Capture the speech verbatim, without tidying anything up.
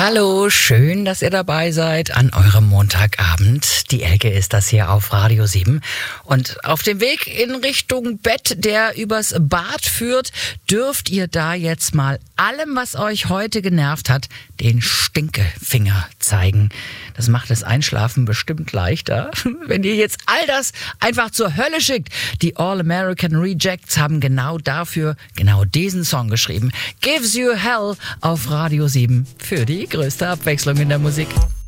Hallo, schön, dass ihr dabei seid an eurem Montagabend. Die Elke ist das hier auf Radio sieben. Und auf dem Weg in Richtung Bett, der übers Bad führt, dürft ihr da jetzt mal allem, was euch heute genervt hat, den Stinkefinger zeigen. Das macht das Einschlafen bestimmt leichter, wenn ihr jetzt all das einfach zur Hölle schickt. Die All-American Rejects haben genau dafür genau diesen Song geschrieben. Gives You Hell auf Radio sieben für die größte Abwechslung in der Musik.